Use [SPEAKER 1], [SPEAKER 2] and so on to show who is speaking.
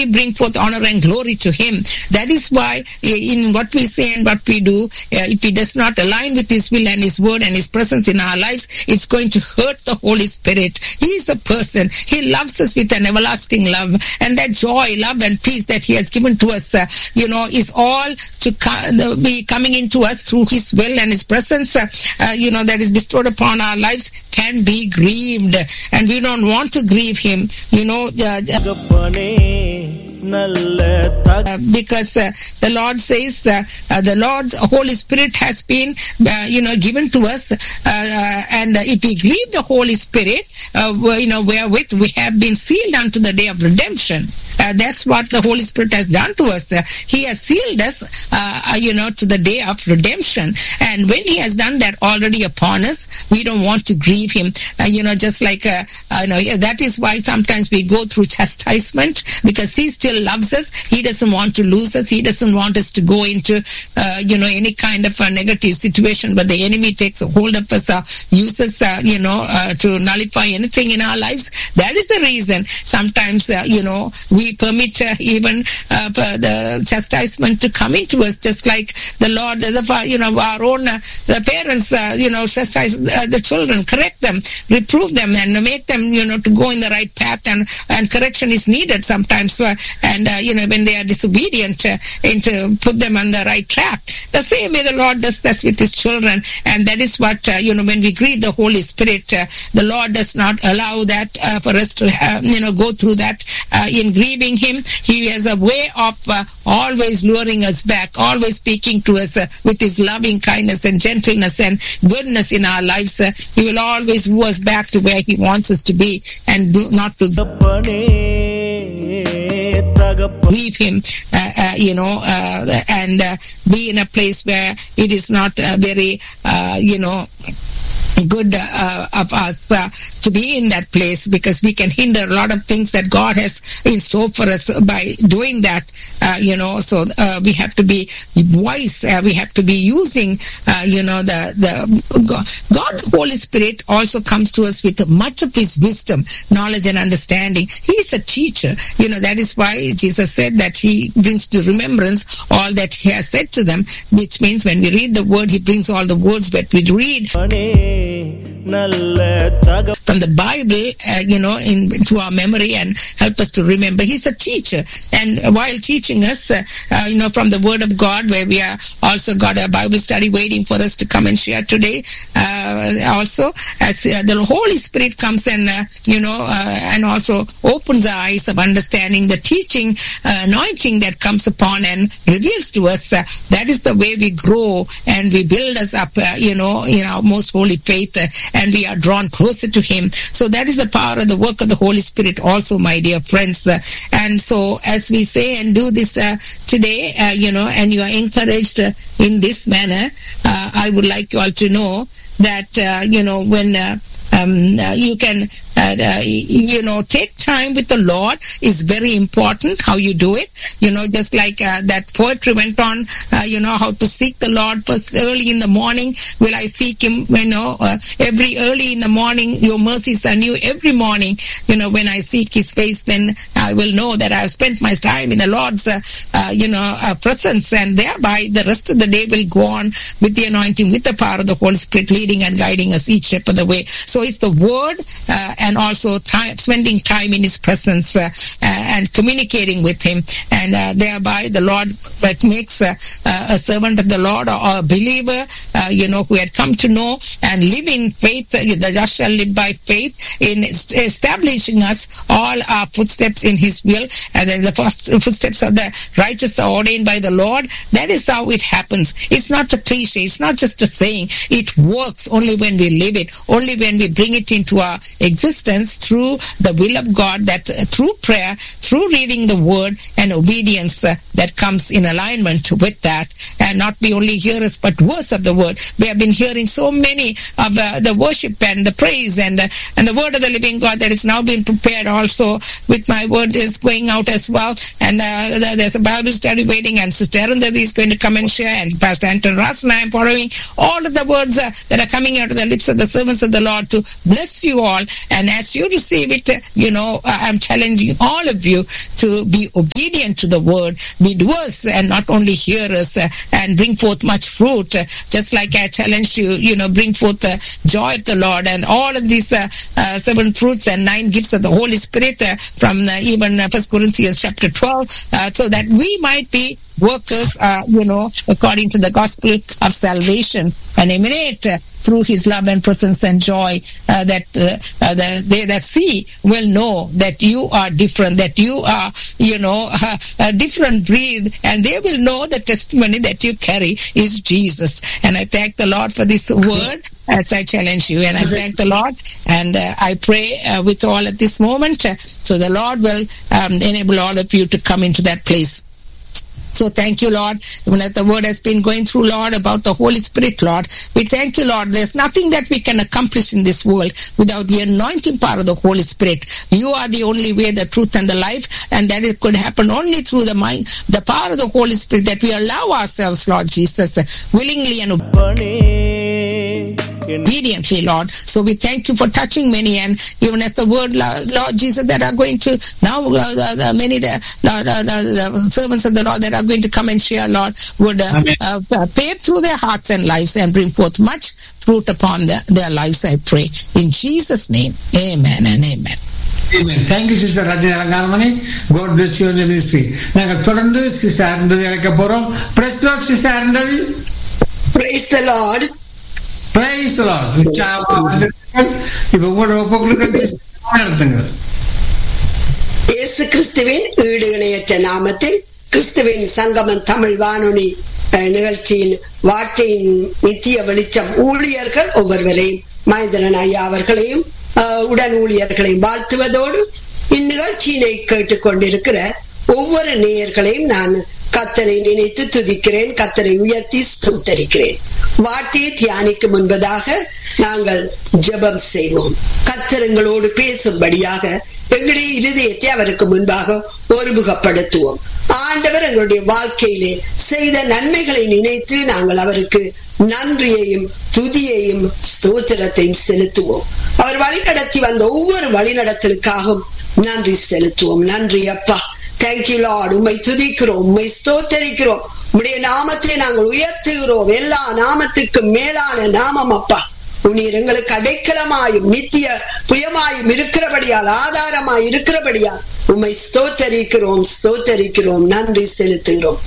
[SPEAKER 1] we bring forth honor and glory to him. That is why in what we say and what we do, if it does not align with his will and his word and his presence in our lives, it's going to hurt the Holy Spirit. He is a person. He loves us with an everlasting love, and that joy, love and peace that he has given to us, is all to be coming into us through his will and his presence, that is bestowed upon our lives can be grieved, and we don't want to grieve him, because the Lord says the Lord's Holy Spirit has been given to us, and if we grieve the Holy Spirit, wherewith we have been sealed unto the day of redemption. That's what the Holy Spirit has done to us. He has sealed us, to the day of redemption. And when he has done that already upon us, we don't want to grieve him. Just like, that is why sometimes we go through chastisement, because he still loves us. He doesn't want to lose us. He doesn't want us to go into, any kind of a negative situation where the enemy takes a hold of us, uses, to nullify anything in our lives. That is the reason sometimes, we permit even the chastisement to come into us, just like the Lord, our own the parents, chastise the children, correct them, reprove them, and make them, to go in the right path, and correction is needed sometimes, when they are disobedient, and to put them on the right track. The same way the Lord does this with his children, and that is what, when we grieve the Holy Spirit, the Lord does not allow that for us to, go through that in grieving him. He has a way of always luring us back, always speaking to us with his loving kindness and gentleness and goodness in our lives. He will always woo us back to where he wants us to be, and not to grieve him, and be in a place where it is not very, good of us to be in that place, because we can hinder a lot of things that God has in store for us by doing that, so we have to be wise, we have to be using, God's Holy Spirit also comes to us with much of his wisdom, knowledge and understanding. He is a teacher, that is why Jesus said that he brings to remembrance all that he has said to them, which means when we read the word, he brings all the words that we read from the Bible, into our memory and help us to remember. He's a teacher, and while teaching us, from the Word of God, where we are also got a Bible study waiting for us to come and share today. Also, as the Holy Spirit comes and and also opens our eyes of understanding, the teaching anointing that comes upon and reveals to us. That is the way we grow and we build us up, in our most holy faith, and we are drawn closer to him. So that is the power of the work of the Holy Spirit also, my dear friends. And so as we say and do this today, and you are encouraged in this manner, I would like you all to know that, when you can, take time with the Lord is very important. How you do it, just like that poetry went on, how to seek the Lord first early in the morning. Will I seek him? Every early in the morning, your mercies are new every morning. When I seek his face, then I will know that I have spent my time in the Lord's, presence, and thereby the rest of the day will go on with the anointing, with the power of the Holy Spirit leading and guiding us each step of the way. So it's the word, and also spending time in his presence, and communicating with him, and thereby the Lord makes a servant of the Lord, or a believer, who had come to know and live in faith. The just shall live by faith, in establishing us all our footsteps in his will, and then the first footsteps of the righteous are ordained by the Lord. That is how it happens. It's not a cliche. It's not just a saying. It works only when we live it, only when we bring it into our existence through the will of God, that through prayer, through reading the word, and obedience that comes in alignment with that, and not be only hearers but doers of the word. We have been hearing so many of the worship and the praise and the word of the living God that is now being prepared also with my word is going out as well, and there's a Bible study waiting, and Sister Arundhati is going to come and share, and Pastor Anton Ross and I am following all of the words that are coming out of the lips of the servants of the Lord to bless you all and And as you receive it, I'm challenging all of you to be obedient to the word, be doers and not only hearers, and bring forth much fruit, just like I challenged you, bring forth the joy of the Lord and all of these 7 fruits and 9 gifts of the Holy Spirit from even 1 Corinthians chapter 12, so that we might be workers, according to the gospel of salvation, and emanate through his love and presence and joy, that they that see will know that you are different, that you are, a different breed, and they will know the testimony that you carry is Jesus. And I thank the Lord for this word as I challenge you, and I thank the Lord, and I pray with all at this moment, so the Lord will enable all of you to come into that place. So thank you, Lord, even as the word has been going through, Lord, about the Holy Spirit, Lord. We thank you, Lord. There's nothing that we can accomplish in this world without the anointing power of the Holy Spirit. You are the only way, the truth, and the life, and that it could happen only through the mind, the power of the Holy Spirit, that we allow ourselves, Lord Jesus, willingly and obediently, Lord. So we thank you for touching many, and even as the word, Lord Jesus, that are going to now, the servants of the Lord that are going to come and share, Lord, would pave through their hearts and lives and bring forth much fruit upon their lives, I pray. In Jesus' name, amen and amen.
[SPEAKER 2] Amen. Thank you, Sister Rajini Alangaramani. God bless you in the ministry. நாங்கள் தொடர்ந்து Sister Arundhati அழைக்க போறோம். Praise the Lord, Sister Arundhati.
[SPEAKER 3] Praise the Lord.
[SPEAKER 2] Praise the Lord. இப்ப உங்களோட ஒப்புக்கொடுக்க நடத்துங்க.
[SPEAKER 3] இயேசு கிறிஸ்துவின் ஈடு இணையற்ற நாமத்தில் கிறிஸ்துவின் சங்கமம் தமிழ் வானொலி நிகழ்ச்சியின் வார்த்தையின் நித்திய வெளிச்சம் ஊழியர்கள் ஒவ்வொருவரையும் மகேந்திரன் ஐயா அவர்களையும் உடன் ஊழியர்களையும் வாழ்த்துவதோடு இந்நிகழ்ச்சியினை கேட்டுக் கொண்டிருக்கிற ஒவ்வொரு நேயர்களையும் நான் கர்த்தரை நினைத்து துதிக்கிறேன், கர்த்தரை உயர்த்தி ஸ்தோத்தரிக்கிறேன். வார்த்தையை தியானிக்கும் முன்பதாக நாங்கள் ஜெபம் செய்வோம். கர்த்தர் எங்களோடு பேசும்படியாக எங்களுடைய இருதயத்தை அவருக்கு முன்பாக ஒருமுகப்படுத்துவோம். ஆண்டவர் எங்களுடைய வாழ்க்கையிலே செய்த நன்மைகளை நினைத்து நாங்கள் அவருக்கு நன்றியையும் துதியையும் ஸ்தோத்திரத்தையும் செலுத்துவோம். அவர் வழிநடத்தி வந்த ஒவ்வொரு வழிநடத்தலுக்காகவும் நன்றி செலுத்துவோம். நன்றி அப்பா. Thank you, Lord. உம்மை துதிக்கிறோம், உம்மை ஸ்தோத்தரிக்கிறோம், உம்முடைய நாமத்தை நாங்கள் உயர்த்துகிறோம். எல்லா நாமத்துக்கும் மேலான நாமம் அப்பா. உன்னீர் எங்களுக்கு அடைக்கலமாயும் நித்திய புயமாயும் இருக்கிறபடியால், ஆதாரமாய் இருக்கிறபடியால் உம்மை ஸ்தோத்தரிக்கிறோம், நன்றி செலுத்துகிறோம்.